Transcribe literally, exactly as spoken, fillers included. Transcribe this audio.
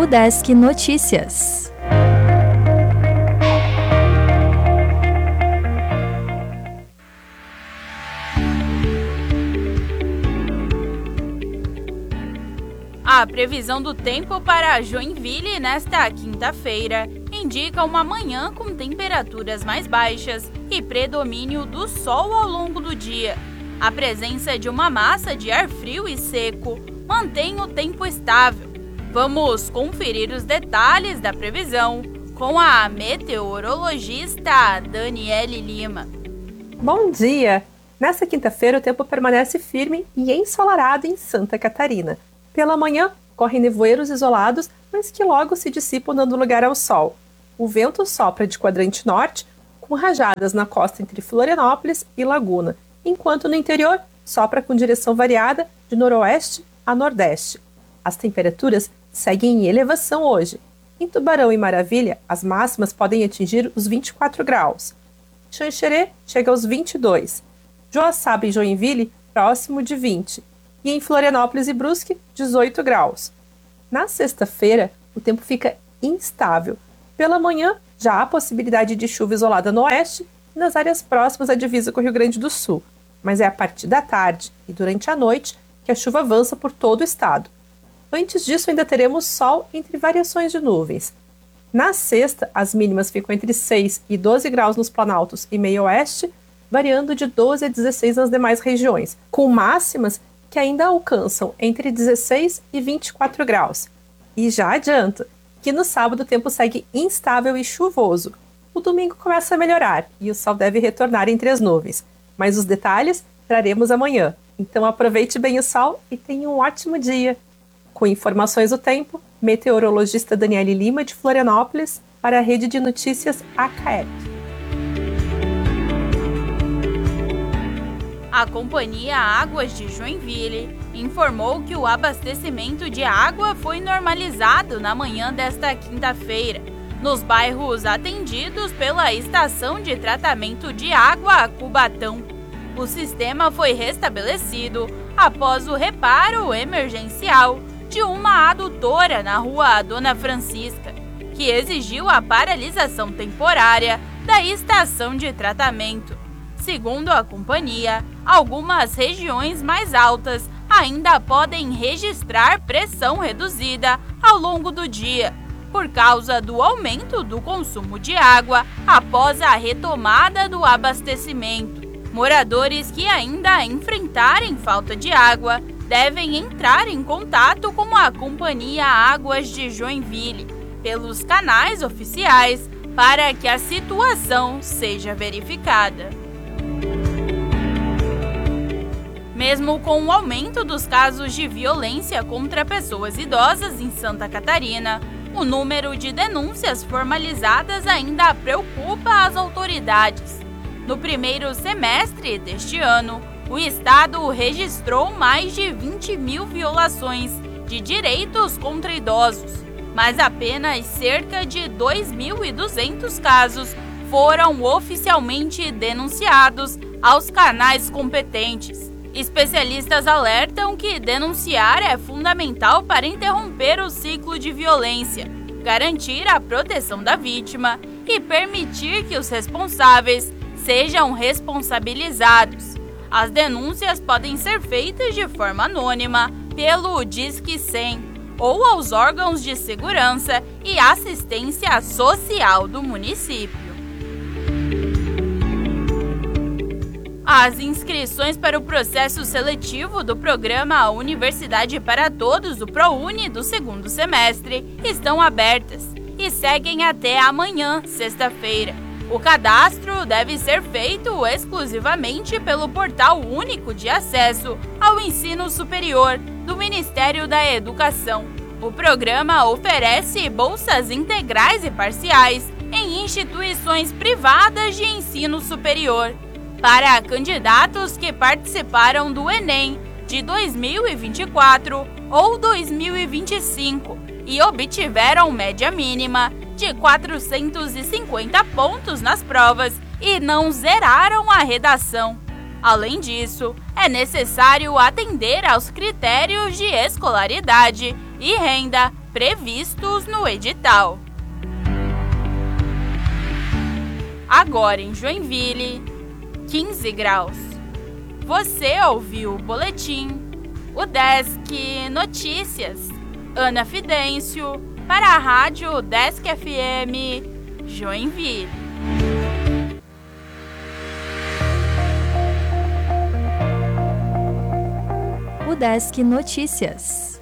Desk Notícias. A previsão do tempo para Joinville nesta quinta-feira indica uma manhã com temperaturas mais baixas e predomínio do sol ao longo do dia. A presença de uma massa de ar frio e seco mantém o tempo estável. Vamos conferir os detalhes da previsão com a meteorologista Daniele Lima. Bom dia! Nesta quinta-feira o tempo permanece firme e ensolarado em Santa Catarina. Pela manhã, correm nevoeiros isolados, mas que logo se dissipam dando lugar ao sol. O vento sopra de quadrante norte, com rajadas na costa entre Florianópolis e Laguna, enquanto no interior sopra com direção variada de noroeste a nordeste. As temperaturas seguem em elevação hoje. Em Tubarão e Maravilha, as máximas podem atingir os vinte e quatro graus. Xanxerê chega aos vinte e dois. Joaçaba e Joinville, próximo de vinte. E em Florianópolis e Brusque, dezoito graus. Na sexta-feira, o tempo fica instável. Pela manhã, já há possibilidade de chuva isolada no oeste e nas áreas próximas à divisa com o Rio Grande do Sul. Mas é a partir da tarde e durante a noite que a chuva avança por todo o estado. Antes disso, ainda teremos sol entre variações de nuvens. Na sexta, as mínimas ficam entre seis e doze graus nos Planaltos e meio oeste, variando de doze a dezesseis nas demais regiões, com máximas que ainda alcançam entre dezesseis e vinte e quatro graus. E já adianto que no sábado o tempo segue instável e chuvoso. O domingo começa a melhorar e o sol deve retornar entre as nuvens. Mas os detalhes traremos amanhã. Então aproveite bem o sol e tenha um ótimo dia. Com informações do tempo, meteorologista Daniele Lima de Florianópolis para a Rede de Notícias A C A E P. A Companhia Águas de Joinville informou que o abastecimento de água foi normalizado na manhã desta quinta-feira, nos bairros atendidos pela Estação de Tratamento de Água Cubatão. O sistema foi restabelecido após o reparo emergencial de uma adutora na Rua Dona Francisca, que exigiu a paralisação temporária da estação de tratamento. Segundo a companhia, algumas regiões mais altas ainda podem registrar pressão reduzida ao longo do dia, por causa do aumento do consumo de água após a retomada do abastecimento. Moradores que ainda enfrentarem falta de água devem entrar em contato com a Companhia Águas de Joinville pelos canais oficiais para que a situação seja verificada. Mesmo com o aumento dos casos de violência contra pessoas idosas em Santa Catarina, o número de denúncias formalizadas ainda preocupa as autoridades. No primeiro semestre deste ano, o Estado registrou mais de vinte mil violações de direitos contra idosos, mas apenas cerca de dois mil e duzentos casos foram oficialmente denunciados aos canais competentes. Especialistas alertam que denunciar é fundamental para interromper o ciclo de violência, garantir a proteção da vítima e permitir que os responsáveis sejam responsabilizados. As denúncias podem ser feitas de forma anônima pelo Disque cem ou aos órgãos de segurança e assistência social do município. As inscrições para o processo seletivo do programa Universidade para Todos do ProUni do segundo semestre estão abertas e seguem até amanhã, sexta-feira. O cadastro deve ser feito exclusivamente pelo Portal Único de Acesso ao Ensino Superior do Ministério da Educação. O programa oferece bolsas integrais e parciais em instituições privadas de ensino superior para candidatos que participaram do Enem de dois mil e vinte e quatro ou dois mil e vinte e cinco e obtiveram média mínima de quatrocentos e cinquenta pontos nas provas e não zeraram a redação. Além disso, é necessário atender aos critérios de escolaridade e renda previstos no edital. Agora em Joinville, quinze graus. Você ouviu o boletim, o Desk Notícias, Ana Fidêncio, para a Rádio Desk F M, Joinville. O Desk Notícias.